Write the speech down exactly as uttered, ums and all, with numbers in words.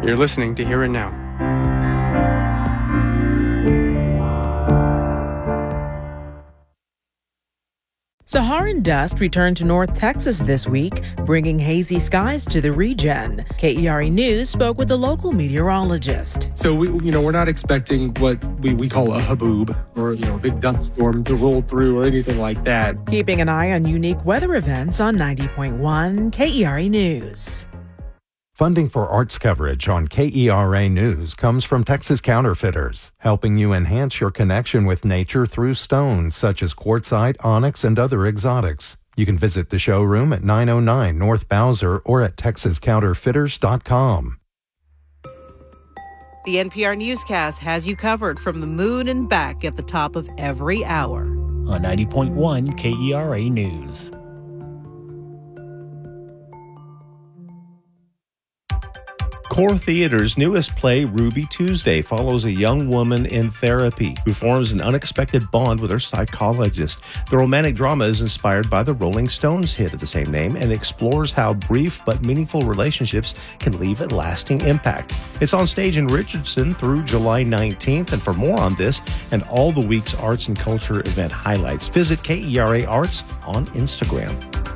You're listening to Here and Now. Saharan dust returned to North Texas this week, bringing hazy skies to the region. K E R A News spoke with a local meteorologist. So, we, you know, we're not expecting what we, we call a haboob or, you know, a big dust storm to roll through or anything like that. Keeping an eye on unique weather events on ninety point one K E R A News. Funding for arts coverage on K E R A News comes from Texas Counterfeiters, helping you enhance your connection with nature through stones such as quartzite, onyx, and other exotics. You can visit the showroom at nine oh nine North Bowser or at texas counterfeiters dot com. The N P R newscast has you covered from the moon and back at the top of every hour. On ninety point one K E R A News. Core Theater's newest play, Ruby Tuesday, follows a young woman in therapy who forms an unexpected bond with her psychologist. The romantic drama is inspired by the Rolling Stones hit of the same name and explores how brief but meaningful relationships can leave a lasting impact. It's on stage in Richardson through July nineteenth, and for more on this and all the week's arts and culture event highlights, visit K E R A Arts on Instagram.